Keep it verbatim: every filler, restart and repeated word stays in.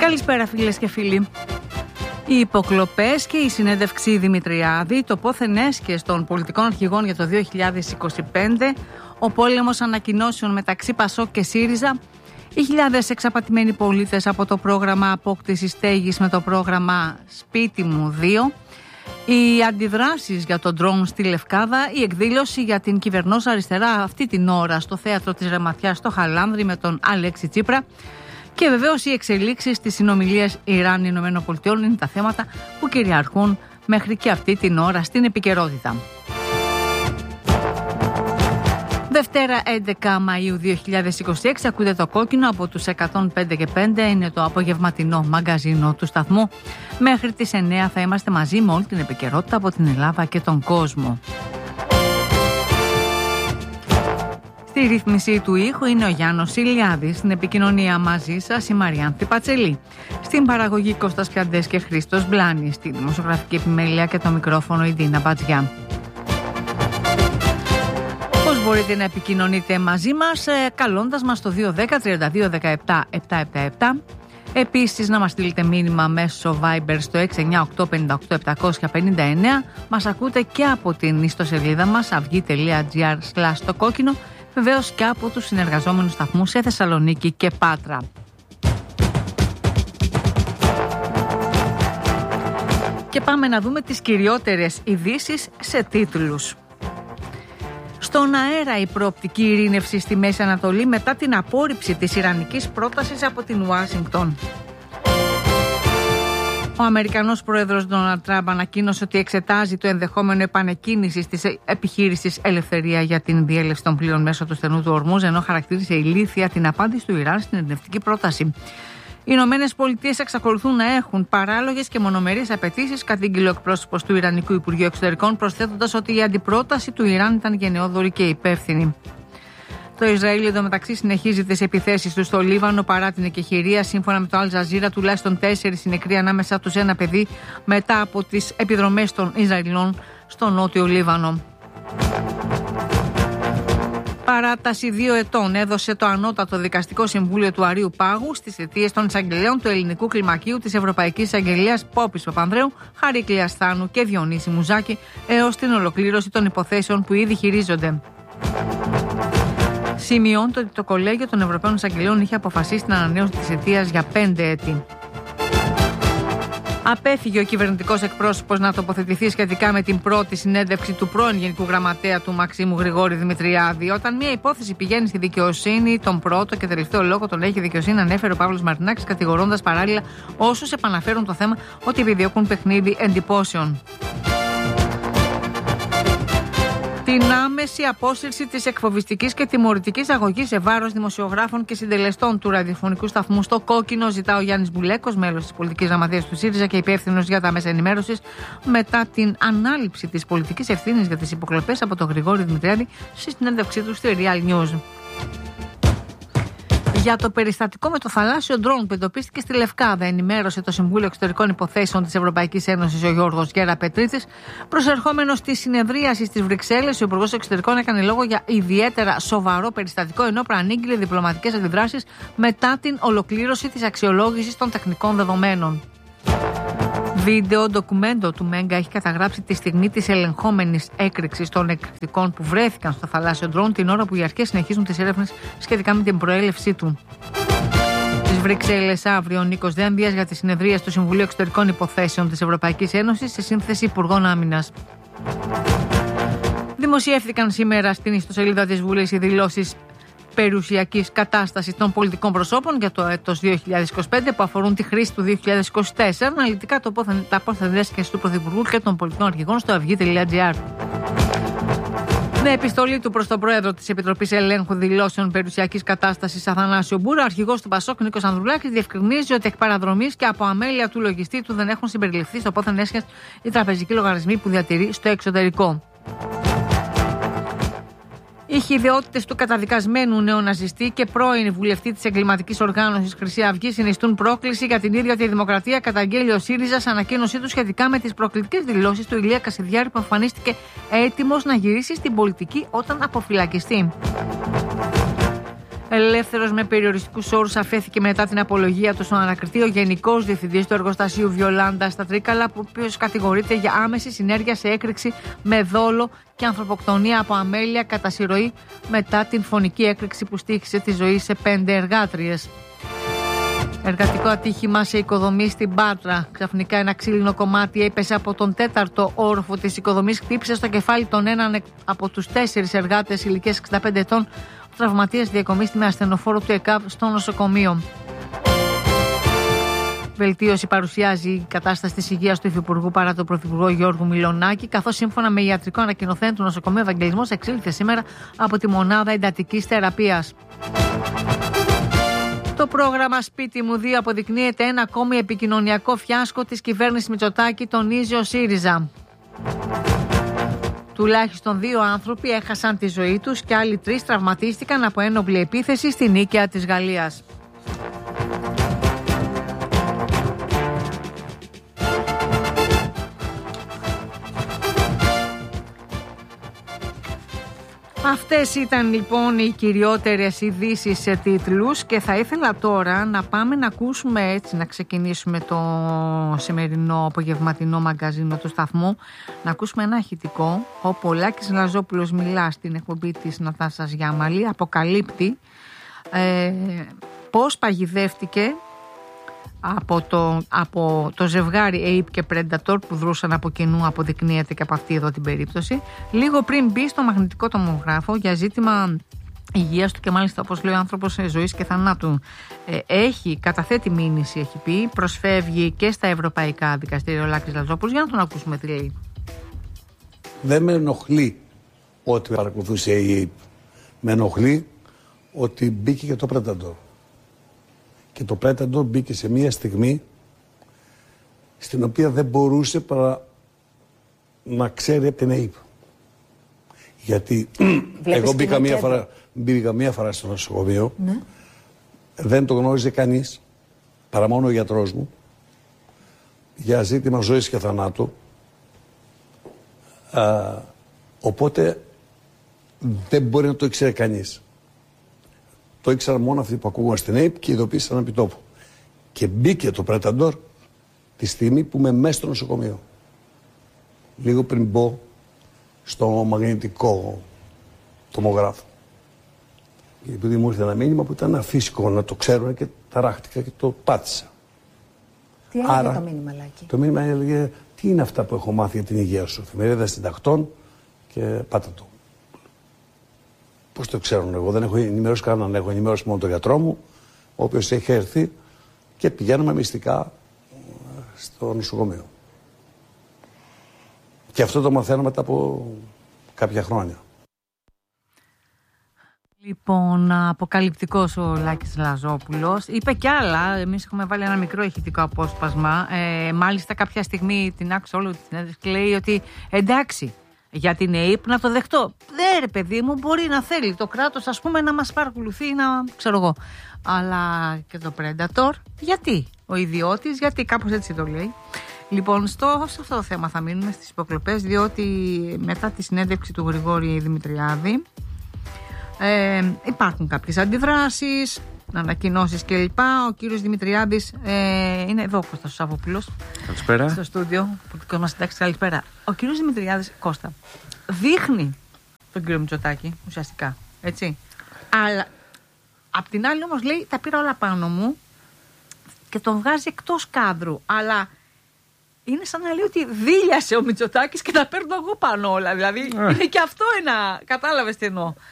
Καλησπέρα φίλες και φίλοι. Οι υποκλοπές και η συνέντευξη Δημητριάδη, το πόθεν έσχες των πολιτικών αρχηγών για το δύο χιλιάδες είκοσι πέντε, ο πόλεμος ανακοινώσεων μεταξύ Πασόκ και ΣΥΡΙΖΑ, οι χιλιάδες εξαπατημένοι πολίτες από το πρόγραμμα απόκτησης στέγης με το πρόγραμμα Σπίτι μου δύο, οι αντιδράσεις για τον ντρόουν στη Λευκάδα, η εκδήλωση για την κυβερνόσα αριστερά αυτή την ώρα στο θέατρο της Ρεμαθιάς στο Χαλάνδρι με τον Αλέξη Τσίπρα και βεβαίως οι εξελίξεις στις συνομιλίες Ιράν-Ηνωμένων Πολιτειών είναι τα θέματα που κυριαρχούν μέχρι και αυτή την ώρα στην επικαιρότητα. Δευτέρα έντεκα Μαΐου δύο χιλιάδες είκοσι έξι, ακούτε το κόκκινο από τους εκατόν πέντε και πέντε, είναι το απογευματινό μαγκαζίνο του σταθμού. Μέχρι τις εννέα θα είμαστε μαζί με όλη την επικαιρότητα από την Ελλάδα και τον κόσμο. Στη ρύθμιση του ήχου είναι ο Γιάννος Ηλιάδης, στην επικοινωνία μαζί σας η Μαριάνθη Πατσελή, στην παραγωγή Κώστας Πιαντές και Χρήστος Μπλάνης, στη δημοσιογραφική επιμέλεια και το μικρόφωνο η Δίνα Μπατζιά. Πώς μπορείτε να επικοινωνείτε μαζί μας, ε, καλώντας μας το δύο ένα μηδέν τρία δύο ένα επτά επτά επτά επτά. Επίσης να μας στείλετε μήνυμα μέσω Viber στο έξι εννιά οκτώ πέντε οκτώ επτακόσια πενήντα εννέα. Μας ακούτε και από την ιστοσελίδα μας αυγή.gr slash το κόκκινο, βεβαίως και από τους συνεργαζόμενους σταθμούς σε Θεσσαλονίκη και Πάτρα. Και πάμε να δούμε τις κυριότερες ειδήσεις σε τίτλους. Στον αέρα η προοπτική ειρήνευση στη Μέση Ανατολή μετά την απόρριψη της ιρανικής πρότασης από την Ουάσιγκτον. Ο Αμερικανός πρόεδρος Ντόναλντ Τραμπ ανακοίνωσε ότι εξετάζει το ενδεχόμενο επανεκκίνησης της επιχείρησης Ελευθερία για την διέλευση των πλοίων μέσω του στενού του Ορμούζ, ενώ χαρακτήρισε ηλίθια την απάντηση του Ιράν στην ειρηνευτική πρόταση. Οι Ηνωμένες Πολιτείες εξακολουθούν να έχουν παράλογες και μονομερείς απαιτήσεις, κατήγγειλε ο εκπρόσωπος του Ιρανικού Υπουργείου Εξωτερικών, προσθέτοντας ότι η αντιπρόταση του Ιράν ήταν γενναιόδορη και υπεύθυνη. Το Ισραήλ εντωμεταξύ συνεχίζει τις επιθέσεις του στο Λίβανο παρά την εκεχηρία. Σύμφωνα με το Αλ Τζαζίρα, τουλάχιστον τέσσερις είναι νεκροί, ανάμεσά τους ένα παιδί, μετά από τις επιδρομές των Ισραηλών στο νότιο Λίβανο. Παράταση δύο ετών έδωσε το Ανώτατο Δικαστικό Συμβούλιο του Αρείου Πάγου στις αιτίες των εισαγγελέων του Ελληνικού Κλιμακίου της Ευρωπαϊκής Εισαγγελίας Πόπης Παπανδρέου, Χαρίκλειας Θάνου και Διονύση Μουζάκη έως την ολοκλήρωση των υποθέσεων που ήδη χειρίζονται. Σημειώνεται ότι το Κολέγιο των Ευρωπαίων Εισαγγελέων είχε αποφασίσει την ανανέωση της αιτίας για πέντε έτη. Απέφυγε ο κυβερνητικός εκπρόσωπος να τοποθετηθεί σχετικά με την πρώτη συνέντευξη του πρώην Γενικού Γραμματέα του Μαξίμου Γρηγόρη Δημητριάδη. Όταν μια υπόθεση πηγαίνει στη δικαιοσύνη, τον πρώτο και τελευταίο λόγο τον έχει η δικαιοσύνη, ανέφερε ο Παύλος Μαρινάκης, κατηγορώντας παράλληλα όσους επαναφέρουν το θέμα ότι επιδιώκουν παιχνίδι εντυπώσεων. Την άμεση απόσυρση της εκφοβιστικής και τιμωρητικής αγωγής σε βάρος δημοσιογράφων και συντελεστών του ραδιοφωνικού σταθμού στο Κόκκινο ζητά ο Γιάννης Μπουλέκος, μέλος της πολιτικής γραμματείας του ΣΥΡΙΖΑ και υπεύθυνος για τα μέσα ενημέρωσης, μετά την ανάληψη της πολιτικής ευθύνης για τις υποκλοπές από τον Γρηγόρη Δημητριάδη στη συνέντευξή του στη Real News. Για το περιστατικό με το θαλάσσιο ντρόουν που εντοπίστηκε στη Λευκάδα, ενημέρωσε το Συμβούλιο Εξωτερικών Υποθέσεων της Ευρωπαϊκής Ένωσης ο Γιώργος Γεραπετρίτης. Προσερχόμενος στη συνεδρίαση στις Βρυξέλλες, ο Υπουργός Εξωτερικών έκανε λόγο για ιδιαίτερα σοβαρό περιστατικό, ενώ προανήγγειλε διπλωματικές αντιδράσεις μετά την ολοκλήρωση της αξιολόγησης των τεχνικών δεδομένων. Βίντεο ντοκουμέντο του Μέγκα έχει καταγράψει τη στιγμή της ελεγχόμενης έκρηξης των εκρηκτικών που βρέθηκαν στο θαλάσσιο ντρόουν την ώρα που οι αρχές συνεχίζουν τις έρευνες σχετικά με την προέλευσή του. Στις Βρυξέλλες αύριο ο Νίκος Δένδιας για τη συνεδρία του Συμβουλίου Εξωτερικών Υποθέσεων της Ευρωπαϊκής Ένωσης σε σύνθεση Υπουργών Άμυνας. Δημοσιεύθηκαν σήμερα στην ιστοσελίδα της Βουλής οι δηλώσεις περιουσιακής κατάστασης των πολιτικών προσώπων για το έτος δύο χιλιάδες είκοσι πέντε που αφορούν τη χρήση του δύο χιλιάδες είκοσι τέσσερα, αναλυτικά το τα πόθεν του Πρωθυπουργού και των πολιτικών αρχηγών στο αυγή.gr. Με επιστολή του προς τον Πρόεδρο της Επιτροπής Ελέγχου Δηλώσεων Περιουσιακής Κατάστασης Αθανάσιο Μπούρα, ο αρχηγός του Πασόκ Νίκος Ανδρουλάκης διευκρινίζει ότι εκ παραδρομής και από αμέλεια του λογιστή του δεν έχουν συμπεριληφθεί στο πόθεν έσχες οι τραπεζικοί λογαριασμοί που διατηρεί στο εξωτερικό. Οι χυδαιότητες του καταδικασμένου νεοναζιστή και πρώην βουλευτή της εγκληματικής οργάνωσης Χρυσή Αυγή συνιστούν πρόκληση για την ίδια τη δημοκρατία, καταγγέλει ο ΣΥΡΙΖΑ σε ανακοίνωσή του σχετικά με τις προκλητικές δηλώσεις του Ηλία Κασιδιάρη, που εμφανίστηκε έτοιμος να γυρίσει στην πολιτική όταν αποφυλακιστεί. Ελεύθερος με περιοριστικούς όρους αφέθηκε μετά την απολογία του στον ανακριτή ο Γενικός Διευθυντής του Εργοστασίου Βιολάντα στα Τρίκαλα, ο οποίος κατηγορείται για άμεση συνέργεια σε έκρηξη με δόλο και ανθρωποκτονία από αμέλεια κατά συρροή μετά την φωνική έκρηξη που στοίχησε τη ζωή σε πέντε εργάτριες. Εργατικό ατύχημα σε οικοδομή στην Πάτρα. Ξαφνικά ένα ξύλινο κομμάτι έπεσε από τον τέταρτο όροφο της οικοδομής, χτύπησε στο κεφάλι τον έναν από τους τέσσερις εργάτες ηλικίας εξήντα πέντε ετών. Ο τραυματίας διακομίστη με ασθενοφόρο του ΕΚΑΒ στο νοσοκομείο. Βελτίωση παρουσιάζει η κατάσταση της υγείας του Υφυπουργού παρά τον Πρωθυπουργό Γιώργου Μιλονάκη, καθώς σύμφωνα με ιατρικό ανακοινωθέν του νοσοκομείου Ευαγγελισμός εξήλθε σήμερα από τη μονάδα εντατικής θεραπείας. Το πρόγραμμα Σπίτι μου δύο αποδεικνύεται ένα ακόμη επικοινωνιακό φιάσκο της κυβέρνησης Μητσοτάκη, τονίζει ο ΣΥΡΙΖΑ. Τουλάχιστον δύο άνθρωποι έχασαν τη ζωή τους και άλλοι τρεις τραυματίστηκαν από ένοπλη επίθεση στη Νίκαια της Γαλλίας. Αυτές ήταν λοιπόν οι κυριότερες ειδήσεις σε τίτλους και θα ήθελα τώρα να πάμε να ακούσουμε, έτσι να ξεκινήσουμε το σημερινό απογευματινό μαγκαζίνο του σταθμού, να ακούσουμε ένα ηχητικό όπου ο Λάκης Λαζόπουλος μιλά στην εκπομπή της Νατάσας Γιάμαλη, αποκαλύπτει ε, πώς παγιδεύτηκε από το, από το ζευγάρι Ape και Predator που δρούσαν από κοινού, αποδεικνύεται και από αυτή εδώ την περίπτωση, λίγο πριν μπει στο μαγνητικό τομογράφο για ζήτημα υγείας του και μάλιστα, όπως λέει ο άνθρωπος, ζωής και θανάτου. Ε, έχει, καταθέτει μήνυση, έχει πει, προσφεύγει και στα ευρωπαϊκά δικαστήρια ο Λάκης Λαζόπουλος. Για να τον ακούσουμε τι λέει. Δεν με ενοχλεί ότι παρακολουθούσε η Ape. Με ενοχλεί ότι μπήκε και το Predator. Και το Predator μπήκε σε μια στιγμή στην οποία δεν μπορούσε παρά να ξέρει από την Ape. Γιατί εγώ μπήκα μία, φορά, μπήκα μία φορά στο νοσοκομείο, ναι. Δεν το γνώριζε κανείς, παρά μόνο ο γιατρός μου, για ζήτημα ζωής και θανάτου. Α, οπότε δεν μπορεί να το ήξερε κανείς. Το ήξεραν μόνο αυτοί που ακούγαν στην Ape και ειδοποίησαν επί τόπου. Και μπήκε το Predator τη στιγμή που είμαι μέσα στο νοσοκομείο. Λίγο πριν μπω στο μαγνητικό τομογράφο. Και επειδή μου ήρθε ένα μήνυμα που ήταν αφύσικο να το ξέρουν και ταράχτηκα και το πάτησα. Τι έλεγε Άρα, το μήνυμα, Λάκη? Το μήνυμα έλεγε τι είναι αυτά που έχω μάθει για την υγεία σου. Εφημερίδα συντακτών και πάτα το. Πώς το ξέρουν, εγώ δεν έχω ενημερώσει κανέναν, έχω ενημερώσει μόνο τον γιατρό μου, ο οποίος έχει έρθει και πηγαίνουμε μυστικά στο νοσοκομείο. Και αυτό το μαθαίνω μετά από κάποια χρόνια. Λοιπόν, αποκαλυπτικός ο Λάκης Λαζόπουλος. Είπε κι άλλα, εμείς έχουμε βάλει ένα μικρό ηχητικό απόσπασμα. Ε, μάλιστα κάποια στιγμή την άκουσα όλο τη συνέντευξη και λέει ότι εντάξει, για την Ape να το δεχτώ. Δεν ρε παιδί μου, μπορεί να θέλει το κράτος ας πούμε να μας παρακολουθεί, να ξέρω εγώ. Αλλά και το Predator, γιατί? Ο ιδιώτης, γιατί? Κάπως έτσι το λέει. Λοιπόν, στο, σε αυτό το θέμα θα μείνουμε στις υποκλοπές, διότι μετά τη συνέντευξη του Γρηγόρη Δημητριάδη ε, υπάρχουν κάποιες αντιδράσεις, ανακοινώσεις κλπ. Ο κύριος Δημητριάδης ε, είναι εδώ, ο Κώστας Σαββόπουλος. Καλησπέρα. Στο στούντιο, πολιτικός μας συντάξης, καλησπέρα. Ο κύριος Δημητριάδης, Κώστα, δείχνει τον κύριο Μητσοτάκη, ουσιαστικά, έτσι. Αλλά απ' την άλλη όμως λέει, τα πήρα όλα πάνω μου και τον βγάζει εκτός κάδρου. Αλλά είναι σαν να λέει ότι δίλιασε ο Μητσοτάκης και τα παίρνω εγώ πάνω όλα. Δηλαδή, ε. είναι και αυτό ένα, κατάλαβες τι εννοώ.